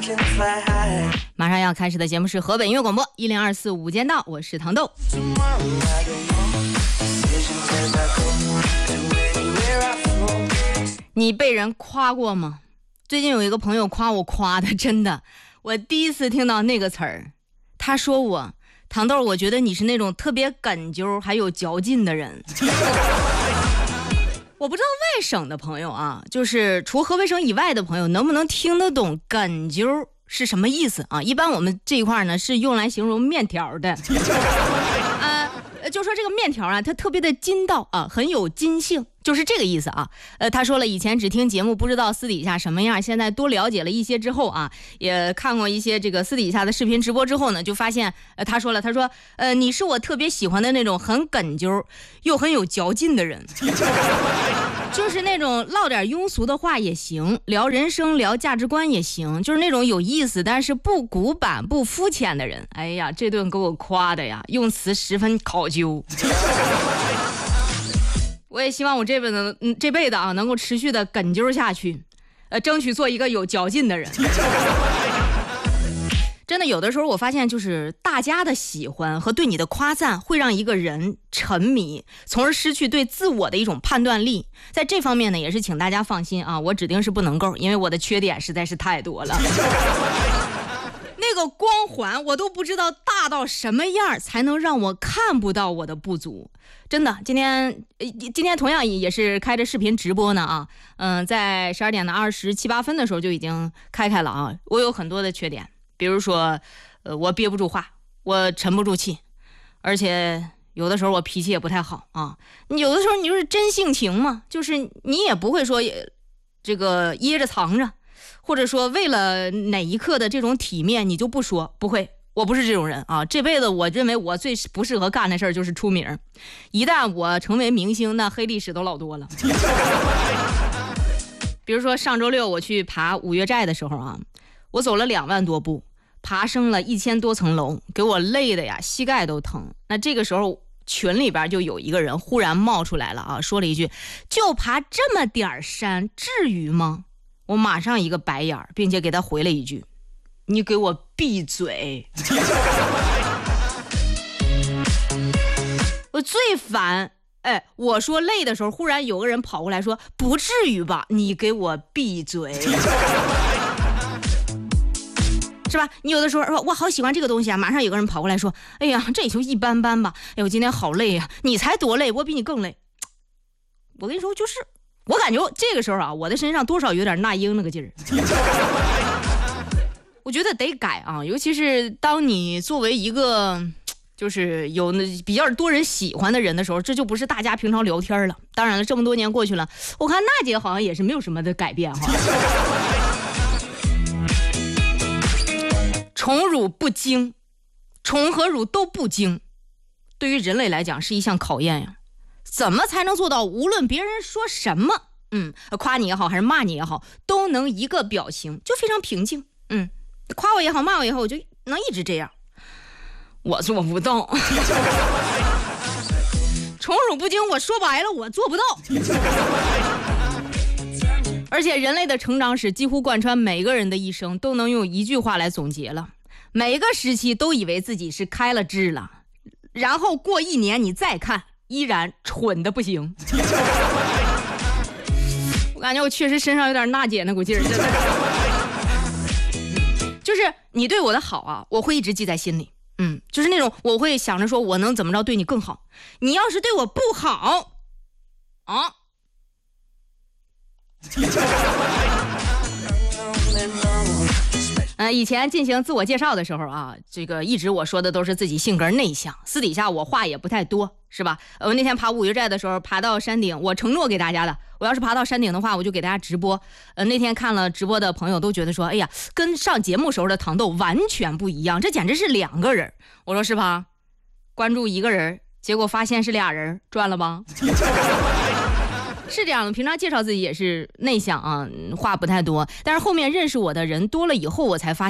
马上要开始的节目是河北音乐广播1024午间到，我是糖豆。你被人夸过吗？最近有一个朋友夸我，夸的真的，我第一次听到那个词儿。他说我，糖豆，我觉得你是那种特别哏揪还有嚼劲的人。我不知道外省的朋友啊，就是除河北省以外的朋友，能不能听得懂哏揪是什么意思啊？一般我们这一块呢是用来形容面条的。就说这个面条啊，它特别的筋道啊，很有筋性，就是这个意思啊。他说了，以前只听节目不知道私底下什么样，现在多了解了一些之后啊，也看过一些这个私底下的视频直播之后呢，就发现他说你是我特别喜欢的那种很哏揪又很有嚼劲的人。就是那种唠点庸俗的话也行，聊人生聊价值观也行，就是那种有意思但是不古板不肤浅的人。哎呀，这顿给我夸的呀，用词十分考究。我也希望我这辈子啊能够持续的哏揪下去，争取做一个有嚼劲的人。真的有的时候我发现，就是大家的喜欢和对你的夸赞会让一个人沉迷，从而失去对自我的一种判断力。在这方面呢，也是请大家放心啊，我指定是不能够，因为我的缺点实在是太多了。那个光环我都不知道大到什么样才能让我看不到我的不足。真的，今天同样也是开着视频直播呢啊，在12点的27、8分的时候就已经开了啊。我有很多的缺点。比如说，我憋不住话，我沉不住气，而且有的时候我脾气也不太好啊。有的时候你就是真性情嘛，就是你也不会说这个掖着藏着，或者说为了哪一刻的这种体面你就不说，不会，我不是这种人啊。这辈子我认为我最不适合干的事儿就是出名，一旦我成为明星，那黑历史都老多了。比如说上周六我去爬五岳寨的时候啊，我走了2万多步。爬升了1000多层楼，给我累的呀，膝盖都疼。那这个时候群里边就有一个人忽然冒出来了啊，说了一句：“就爬这么点山，至于吗？”我马上一个白眼，并且给他回了一句：“你给我闭嘴！”我最烦，我说累的时候，忽然有个人跑过来说：“不至于吧？你给我闭嘴！”是吧？你有的时候说我好喜欢这个东西啊，马上有个人跑过来说：“哎呀，这也就一般般吧。”哎，我今天好累呀！你才多累，我比你更累。我跟你说，就是我感觉这个时候啊，我的身上多少有点那英那个劲儿。我觉得得改啊，尤其是当你作为一个就是有比较多人喜欢的人的时候，这就不是大家平常聊天了。当然了，这么多年过去了，我看娜姐好像也是没有什么的改变哈。宠辱不惊，宠和辱都不惊，对于人类来讲是一项考验呀。怎么才能做到无论别人说什么，夸你也好还是骂你也好，都能一个表情就非常平静。夸我也好骂我也好，我就能一直这样。我做不到。宠辱不惊，我说白了我做不到。而且人类的成长史几乎贯穿每个人的一生，都能用一句话来总结了。每个时期都以为自己是开了智了，然后过1年你再看，依然蠢的不行。我感觉我确实身上有点娜姐那股劲儿，真的。就是你对我的好啊，我会一直记在心里。就是那种我会想着说我能怎么着对你更好。你要是对我不好啊。以前进行自我介绍的时候啊，这个一直我说的都是自己性格内向，私底下我话也不太多，是吧？我那天爬五岳寨的时候，爬到山顶，我承诺给大家的，我要是爬到山顶的话，我就给大家直播。那天看了直播的朋友都觉得说，哎呀，跟上节目时候的糖豆完全不一样，这简直是2个人。我说是吧？关注1个人，结果发现是2人，赚了吧？是这样的，平常介绍自己也是内向啊，话不太多，但是后面认识我的人多了以后，我才发现